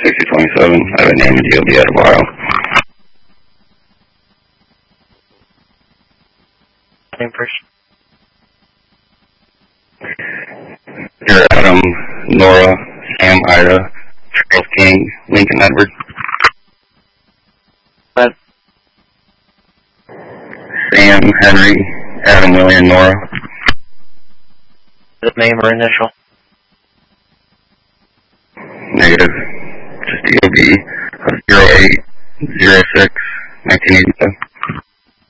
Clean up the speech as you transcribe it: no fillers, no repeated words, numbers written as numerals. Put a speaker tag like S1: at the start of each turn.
S1: 6027. I have a name and DOB out of Ohio.
S2: Name first.
S1: Dear Adam, Nora, Sam, Ida, Charles King, Lincoln Edward.
S2: What?
S1: Sam, Henry, Adam, William, Nora.
S2: The name or initial?
S1: Negative. Just DOB of 0806 1987.